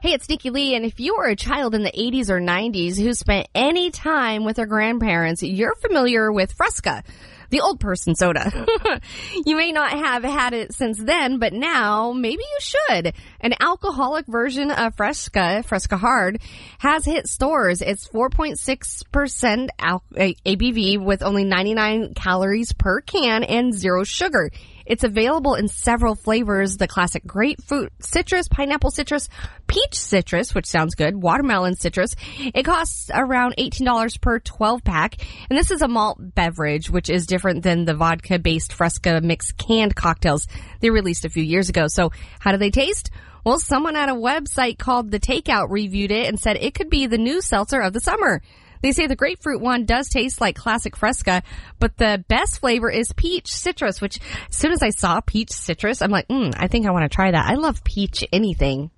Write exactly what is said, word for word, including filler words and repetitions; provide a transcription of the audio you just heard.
Hey, it's Nikki Lee, and if you were a child in the eighties or nineties who spent any time with their grandparents, you're familiar with Fresca, the old person soda. You may not have had it since then, but now maybe you should. An alcoholic version of Fresca, Fresca Hard, has hit stores. It's four point six percent al- A B V with only ninety-nine calories per can and zero sugar. It's available in several flavors, the classic grapefruit citrus, pineapple citrus, peach citrus, which sounds good, watermelon citrus. It costs around eighteen dollars per twelve pack, and this is a malt beverage, which is different than the vodka-based Fresca mixed canned cocktails they released a few years ago. So how do they taste? Well, someone at a website called The Takeout reviewed it and said it could be the new seltzer of the summer. They say the grapefruit one does taste like classic Fresca, but the best flavor is peach citrus, which as soon as I saw peach citrus, I'm like, mm, I think I want to try that. I love peach anything.